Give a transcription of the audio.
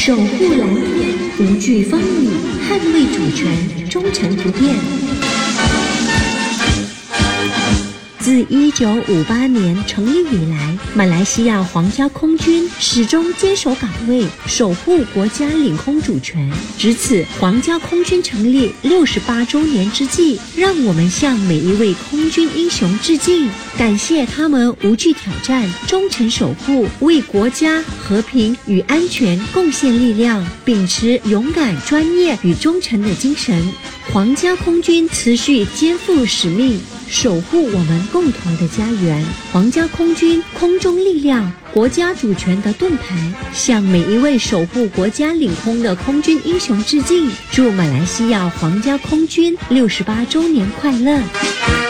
守护蓝天，无惧风雨，捍卫主权，忠诚不变。自1958年成立以来，马来西亚皇家空军始终坚守岗位，守护国家领空主权。值此皇家空军成立68周年之际，让我们向每一位空军英雄致敬，感谢他们无惧挑战、忠诚守护，为国家和平与安全贡献力量，秉持勇敢、专业与忠诚的精神。皇家空军持续肩负使命，守护我们共同的家园。皇家空军空中力量，国家主权的盾牌，向每一位守护国家领空的空军英雄致敬，祝马来西亚皇家空军68周年快乐。